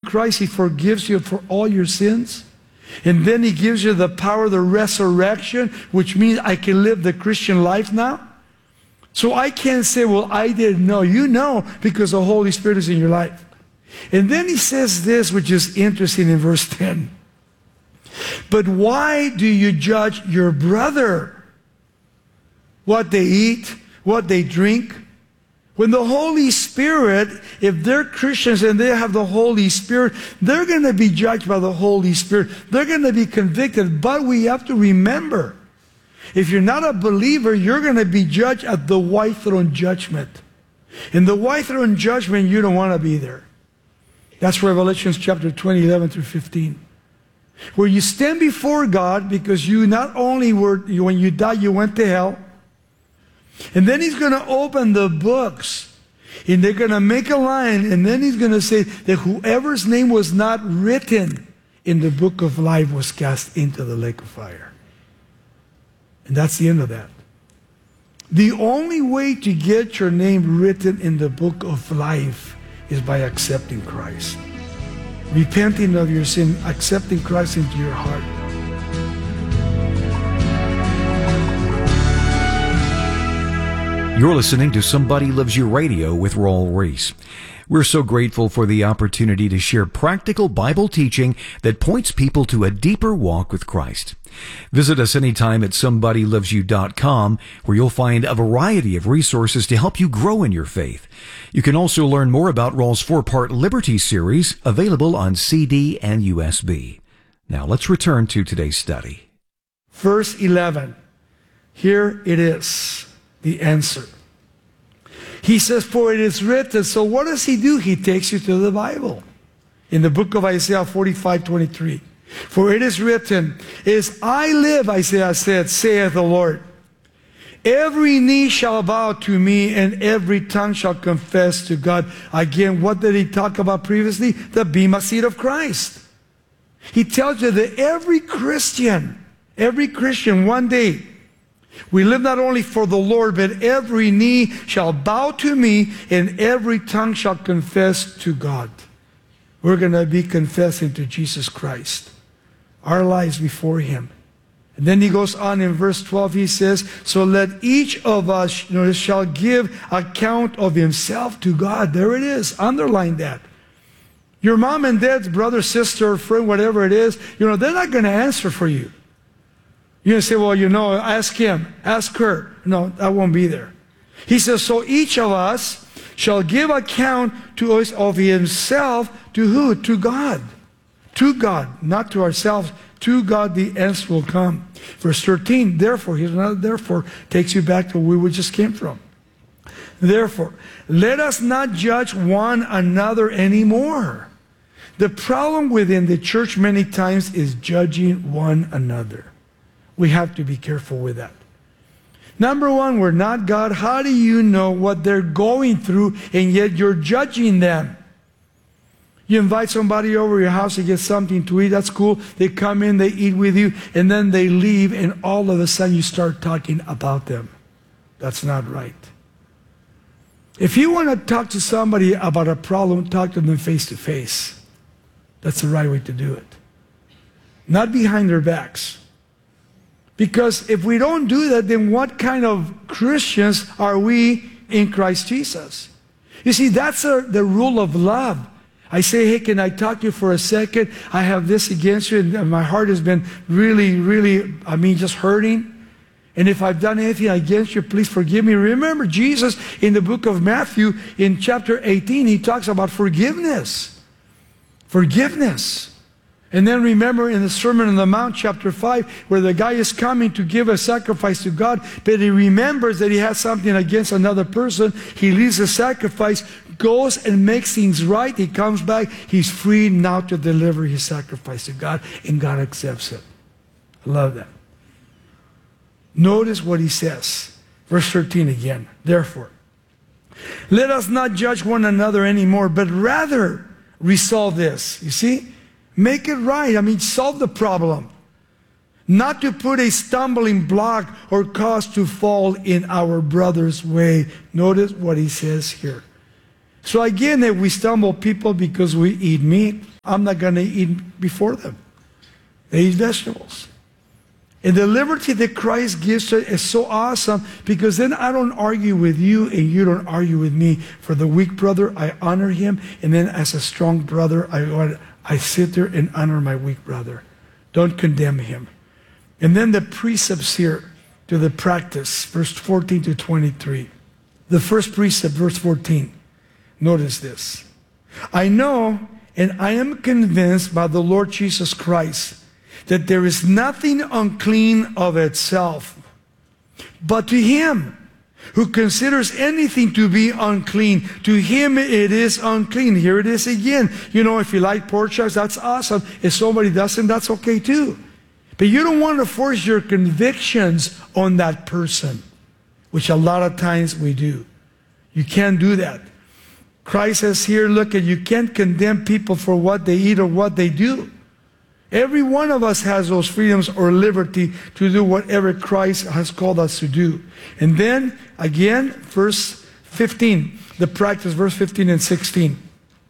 Christ, He forgives you for all your sins. And then He gives you the power of the resurrection, which means I can live the Christian life now. So I can't say, well, I didn't know. You know, because the Holy Spirit is in your life. And then He says this, which is interesting in verse 10. But why do you judge your brother? What they eat, what they drink? When the Holy Spirit, if they're Christians and they have the Holy Spirit, they're going to be judged by the Holy Spirit. They're going to be convicted. But we have to remember, if you're not a believer, you're going to be judged at the white throne judgment. In the white throne judgment, you don't want to be there. That's Revelation chapter 20, 11 through 15. Where you stand before God because you not only were, when you died, you went to hell. And then He's going to open the books. And they're going to make a line. And then He's going to say that whoever's name was not written in the book of life was cast into the lake of fire. And that's the end of that. The only way to get your name written in the book of life is by accepting Christ. Repenting of your sin, accepting Christ into your heart. You're listening to Somebody Loves You Radio with Raul Ries. We're so grateful for the opportunity to share practical Bible teaching that points people to a deeper walk with Christ. Visit us anytime at somebodylovesyou.com, where you'll find a variety of resources to help you grow in your faith. You can also learn more about Raul's 4-part Liberty series, available on CD and USB. Now let's return to today's study. Verse 11. Here it is, the answer. He says, for it is written. So what does He do? He takes you to the Bible. In the book of Isaiah 45:23. For it is written, as I live, Isaiah said, saith the Lord, every knee shall bow to me, and every tongue shall confess to God. Again, what did He talk about previously? The bema seat of Christ. He tells you that every Christian one day, we live not only for the Lord, but every knee shall bow to me, and every tongue shall confess to God. We're going to be confessing to Jesus Christ, our lives before Him. And then He goes on in verse 12, He says, so let each of us shall give account of himself to God. There it is. Underline that. Your mom and dad's brother, sister, friend, whatever it is, they're not going to answer for you. You're going to say, well, ask him, ask her. No, that won't be there. He says, so each of us shall give account to us of himself. To who? To God. To God, not to ourselves. To God the answer will come. Verse 13, therefore, here's another therefore, takes you back to where we just came from. Therefore, let us not judge one another anymore. The problem within the church many times is judging one another. We have to be careful with that. Number one, we're not God. How do you know what they're going through, and yet you're judging them? You invite somebody over to your house to get something to eat. That's cool. They come in, they eat with you, and then they leave, and all of a sudden you start talking about them. That's not right. If you want to talk to somebody about a problem, talk to them face to face. That's the right way to do it. Not behind their backs. Because if we don't do that, then what kind of Christians are we in Christ Jesus? You see, that's the rule of love. I say, hey, can I talk to you for a second? I have this against you, and my heart has been really, just hurting. And if I've done anything against you, please forgive me. Remember, Jesus, in the book of Matthew, in chapter 18, He talks about forgiveness. Forgiveness. And then remember in the Sermon on the Mount, chapter 5, where the guy is coming to give a sacrifice to God, but he remembers that he has something against another person. He leaves the sacrifice, goes and makes things right. He comes back. He's free now to deliver his sacrifice to God, and God accepts it. I love that. Notice what He says. Verse 13 again. Therefore, let us not judge one another anymore, but rather resolve this. You see? Make it right. Solve the problem. Not to put a stumbling block or cause to fall in our brother's way. Notice what he says here. So again, if we stumble people because we eat meat, I'm not going to eat before them. They eat vegetables. And the liberty that Christ gives us is so awesome, because then I don't argue with you and you don't argue with me. For the weak brother, I honor him. And then as a strong brother, I sit there and honor my weak brother. Don't condemn him. And then the precepts here to the practice, verse 14 to 23. The first precept, verse 14. Notice this. I know and I am convinced by the Lord Jesus Christ that there is nothing unclean of itself, but to him who considers anything to be unclean, to him it is unclean. Here it is again. You know, if you like pork chops, that's awesome. If somebody doesn't, that's okay too. But you don't want to force your convictions on that person, which a lot of times we do. You can't do that. Christ says here, look, you can't condemn people for what they eat or what they do. Every one of us has those freedoms or liberty to do whatever Christ has called us to do. And then, again, verse 15, the practice, verse 15 and 16.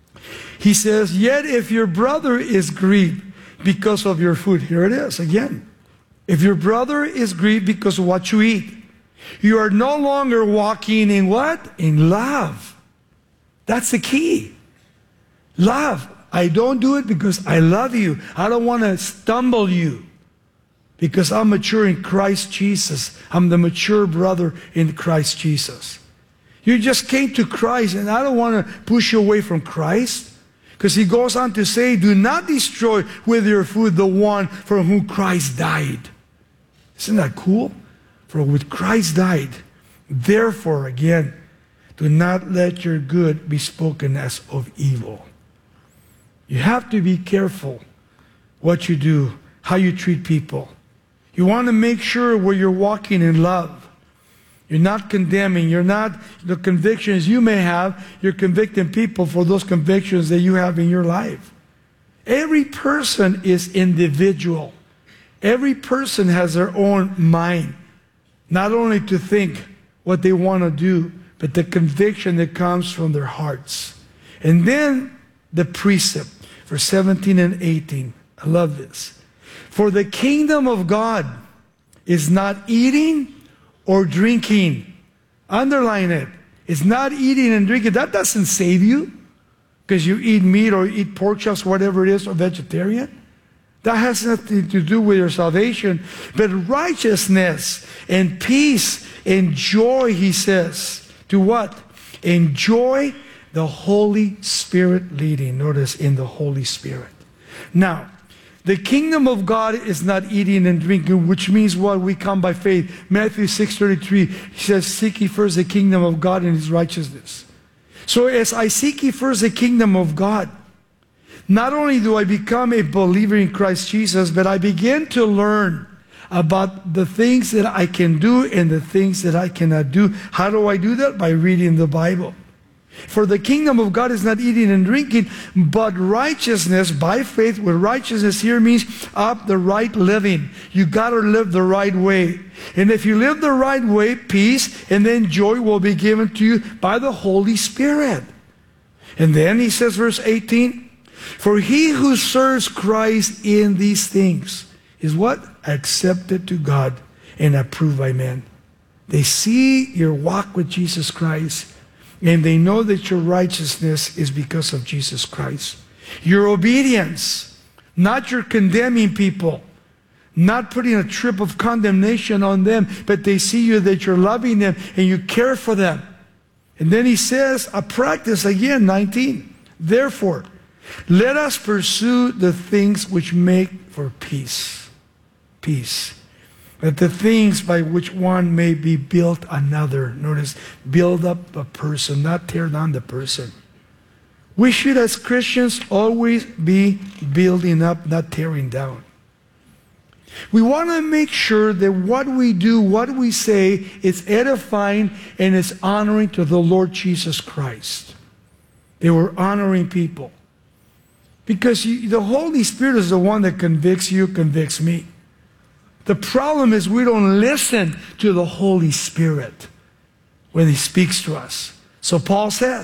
He says, yet if your brother is grieved because of your food, here it is again. If your brother is grieved because of what you eat, you are no longer walking in what? In love. That's the key. Love. I don't do it because I love you. I don't want to stumble you, because I'm mature in Christ Jesus. I'm the mature brother in Christ Jesus. You just came to Christ, and I don't want to push you away from Christ, because he goes on to say, do not destroy with your food the one for whom Christ died. Isn't that cool? For with Christ died, therefore, again, do not let your good be spoken as of evil. You have to be careful what you do, how you treat people. You want to make sure where you're walking in love. You're not condemning. You're not, the convictions you may have, you're convicting people for those convictions that you have in your life. Every person is individual. Every person has their own mind. Not only to think what they want to do, but the conviction that comes from their hearts. And then the precept. Verse 17 and 18. I love this. For the kingdom of God is not eating or drinking. Underline it. It's not eating and drinking. That doesn't save you because you eat meat or eat pork chops, whatever it is, or vegetarian. That has nothing to do with your salvation. But righteousness and peace and joy, he says. To what? Enjoy the Holy Spirit leading. Notice, in the Holy Spirit. Now, the kingdom of God is not eating and drinking, which means what? We come by faith. Matthew 6:33, he says, seek ye first the kingdom of God and his righteousness. So as I seek ye first the kingdom of God, not only do I become a believer in Christ Jesus, but I begin to learn about the things that I can do and the things that I cannot do. How do I do that? By reading the Bible. For the kingdom of God is not eating and drinking, but righteousness by faith. With righteousness here means up the right living. You got to live the right way. And if you live the right way, peace and then joy will be given to you by the Holy Spirit. And then he says, verse 18, for he who serves Christ in these things is what? Accepted to God and approved by men. They see your walk with Jesus Christ, and they know that your righteousness is because of Jesus Christ. Your obedience, not your condemning people, not putting a trip of condemnation on them, but they see you that you're loving them and you care for them. And then he says, a practice again, 19. Therefore, let us pursue the things which make for peace. Peace. That the things by which one may be built another. Notice, build up a person, not tear down the person. We should, as Christians, always be building up, not tearing down. We want to make sure that what we do, what we say, is edifying and is honoring to the Lord Jesus Christ. They were honoring people. Because the Holy Spirit is the one that convicts you, convicts me. The problem is we don't listen to the Holy Spirit when he speaks to us. So Paul says,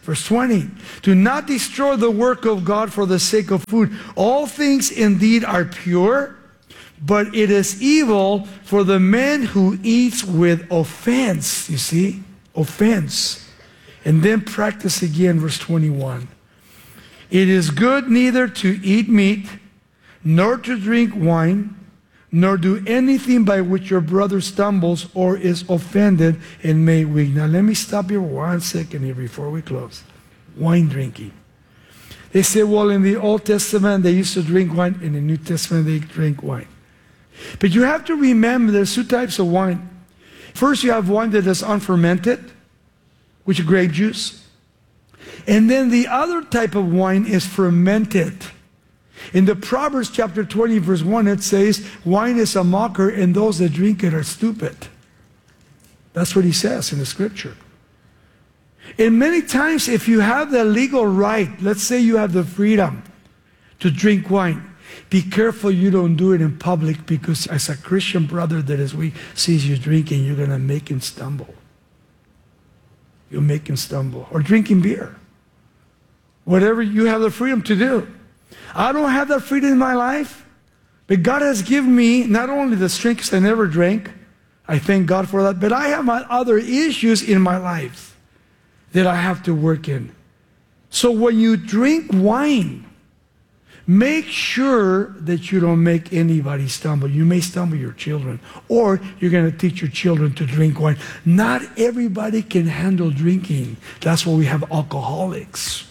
Verse 20, do not destroy the work of God for the sake of food. All things indeed are pure, but it is evil for the man who eats with offense. You see? Offense. And then practice again, verse 21. It is good neither to eat meat, nor to drink wine, nor do anything by which your brother stumbles or is offended and made weak. Now let me stop here 1 second here before we close. Wine drinking. They say, well, in the Old Testament they used to drink wine. In the New Testament they drink wine. But you have to remember there's two types of wine. First you have wine that is unfermented, which is grape juice. And then the other type of wine is fermented. In the Proverbs chapter 20 verse 1 it says, wine is a mocker and those that drink it are stupid. That's what he says in the scripture. And many times if you have the legal right, let's say you have the freedom to drink wine, be careful you don't do it in public, because as a Christian brother that is weak sees you drinking, you're going to make him stumble. You'll make him stumble. Or drinking beer. Whatever you have the freedom to do. I don't have that freedom in my life, but God has given me not only the strength, because I never drank, I thank God for that, but I have my other issues in my life that I have to work in. So when you drink wine, make sure that you don't make anybody stumble. You may stumble your children, or you're going to teach your children to drink wine. Not everybody can handle drinking. That's why we have alcoholics.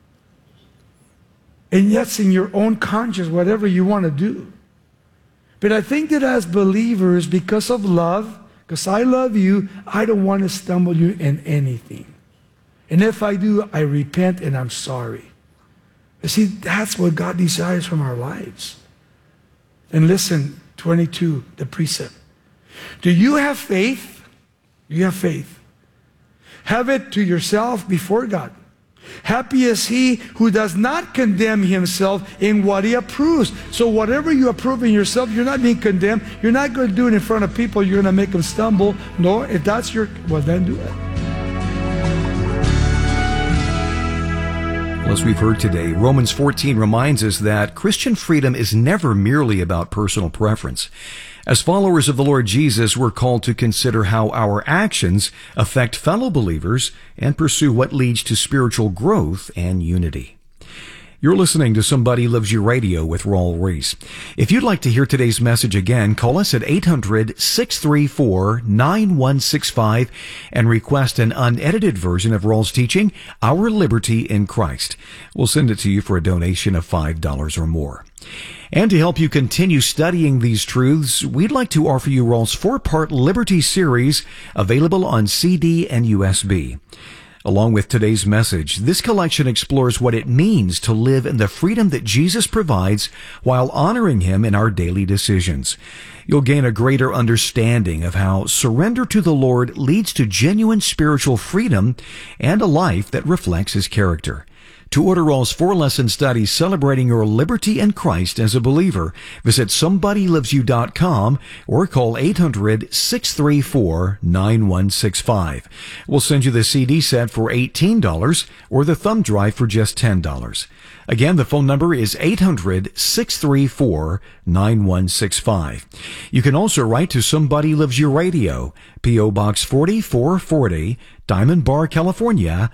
And yet, in your own conscience, whatever you want to do. But I think that as believers, because of love, because I love you, I don't want to stumble you in anything. And if I do, I repent and I'm sorry. You see, that's what God desires from our lives. And listen, 22, the precept. Do you have faith? You have faith. Have it to yourself before God. Happy is he who does not condemn himself in what he approves. So whatever you approve in yourself, you're not being condemned. You're not going to do it in front of people. You're going to make them stumble. No, if that's your, well, then do it. Well, as we've heard today, Romans 14 reminds us that Christian freedom is never merely about personal preference. As followers of the Lord Jesus, we're called to consider how our actions affect fellow believers and pursue what leads to spiritual growth and unity. You're listening to Somebody Loves You Radio with Raul Ries. If you'd like to hear today's message again, call us at 800-634-9165 and request an unedited version of Raul's teaching, Our Liberty in Christ. We'll send it to you for a donation of $5 or more. And to help you continue studying these truths, we'd like to offer you Raul's 4-part Liberty series, available on CD and USB. Along with today's message, this collection explores what it means to live in the freedom that Jesus provides while honoring Him in our daily decisions. You'll gain a greater understanding of how surrender to the Lord leads to genuine spiritual freedom and a life that reflects His character. To order Raul's 4-lesson study celebrating your liberty in Christ as a believer, visit SomebodyLovesYou.com or call 800-634-9165. We'll send you the CD set for $18 or the thumb drive for just $10. Again, the phone number is 800-634-9165. You can also write to Somebody Loves You Radio, P.O. Box 4440, Diamond Bar, California,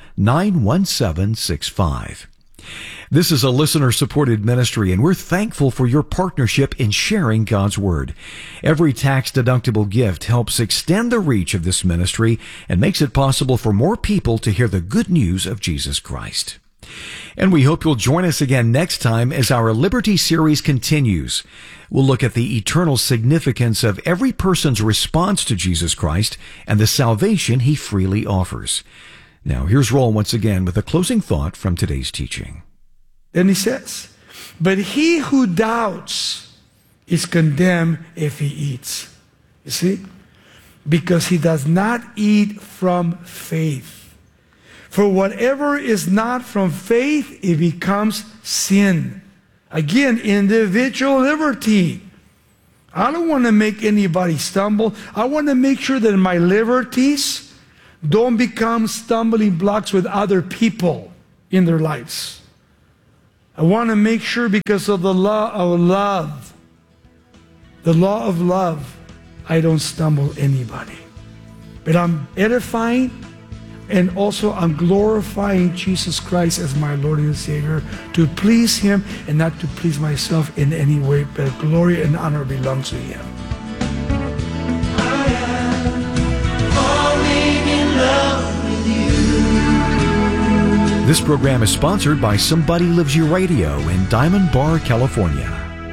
91765. This is a listener-supported ministry, and we're thankful for your partnership in sharing God's Word. Every tax-deductible gift helps extend the reach of this ministry and makes it possible for more people to hear the good news of Jesus Christ. And we hope you'll join us again next time as our Liberty series continues. We'll look at the eternal significance of every person's response to Jesus Christ and the salvation He freely offers. Now, here's Raul once again with a closing thought from today's teaching. Then he says, but he who doubts is condemned if he eats. You see? Because he does not eat from faith. For whatever is not from faith, it becomes sin. Again, individual liberty. I don't want to make anybody stumble. I want to make sure that my liberties don't become stumbling blocks with other people in their lives. I want to make sure, because of the law of love, I don't stumble anybody. But I'm edifying, and also I'm glorifying Jesus Christ as my Lord and Savior, to please Him and not to please myself in any way, but glory and honor belongs to Him. I am falling in love with you. This program is sponsored by Somebody Loves You Radio in Diamond Bar, California.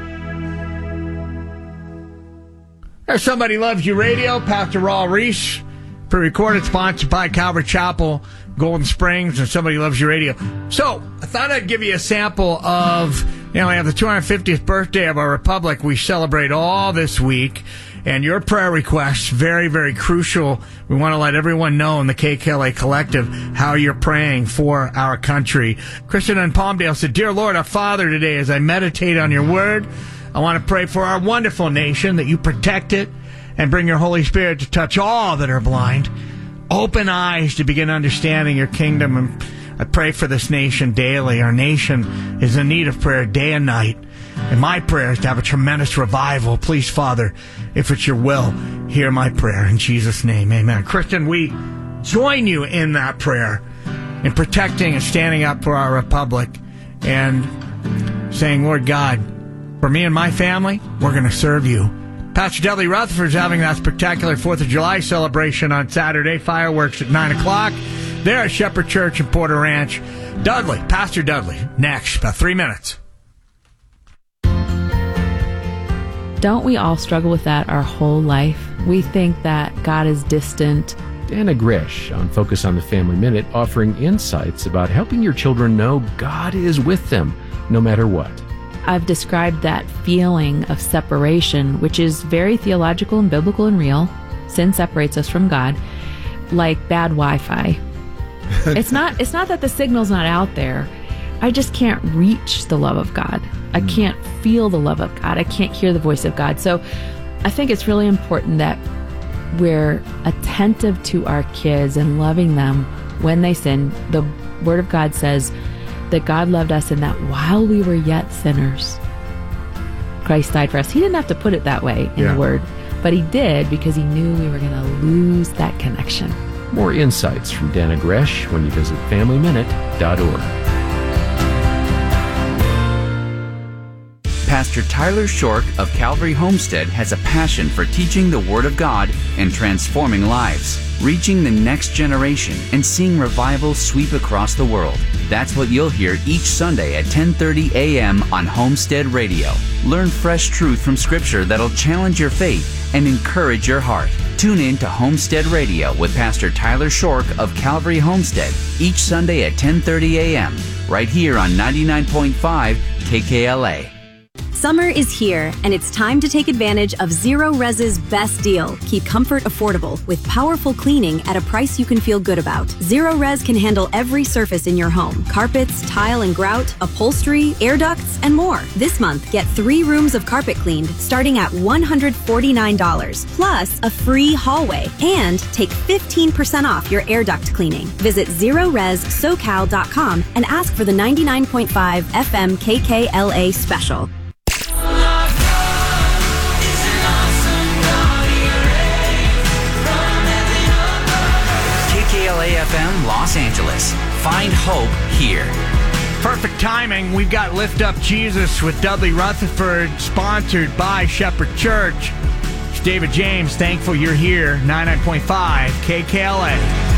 There's Somebody Loves You Radio, Pastor Raul Reese, pre-recorded, sponsored by Calvary Chapel, Golden Springs, and Somebody Loves You Radio. So, I thought I'd give you a sample of, we have the 250th birthday of our republic. We celebrate all this week, and your prayer requests, very, very crucial. We want to let everyone know in the KKLA Collective how you're praying for our country. Christian in Palmdale said, "Dear Lord, our Father, today as I meditate on your word, I want to pray for our wonderful nation, that you protect it and bring your Holy Spirit to touch all that are blind. Open eyes to begin understanding your kingdom. And I pray for this nation daily. Our nation is in need of prayer day and night. And my prayer is to have a tremendous revival. Please, Father, if it's your will, hear my prayer. In Jesus' name, amen." Christian, we join you in that prayer, in protecting and standing up for our republic, and saying, Lord God, for me and my family, we're going to serve you. Pastor Dudley Rutherford is having that spectacular 4th of July celebration on Saturday. Fireworks at 9 o'clock. There at Shepherd Church in Porter Ranch. Dudley, Pastor Dudley, next, about 3 minutes. Don't we all struggle with that our whole life? We think that God is distant. Dana Gresh on Focus on the Family Minute, offering insights about helping your children know God is with them no matter what. I've described that feeling of separation, which is very theological and biblical and real. Sin separates us from God, like bad Wi-Fi. It's not that the signal's not out there. I just can't reach the love of God. I can't feel the love of God. I can't hear the voice of God. So I think it's really important that we're attentive to our kids and loving them when they sin. The Word of God says that God loved us and that while we were yet sinners, Christ died for us. He didn't have to put it that way in the Word, but He did, because He knew we were going to lose that connection. More insights from Dana Gresh when you visit FamilyMinute.org. Pastor Tyler Shork of Calvary Homestead has a passion for teaching the Word of God and transforming lives, reaching the next generation, and seeing revival sweep across the world. That's what you'll hear each Sunday at 10:30 a.m. on Homestead Radio. Learn fresh truth from Scripture that'll challenge your faith and encourage your heart. Tune in to Homestead Radio with Pastor Tyler Shork of Calvary Homestead each Sunday at 10:30 a.m. right here on 99.5 KKLA. Summer is here, and it's time to take advantage of Zero Res's best deal. Keep comfort affordable with powerful cleaning at a price you can feel good about. Zero Res can handle every surface in your home: carpets, tile and grout, upholstery, air ducts, and more. This month, get 3 rooms of carpet cleaned starting at $149, plus a free hallway, and take 15% off your air duct cleaning. Visit ZeroResSoCal.com and ask for the 99.5 FM KKLA special. KKLA-FM Los Angeles. Find hope here. Perfect timing. We've got Lift Up Jesus with Dudley Rutherford, sponsored by Shepherd Church. It's David James. Thankful you're here. 99.5 KKLA.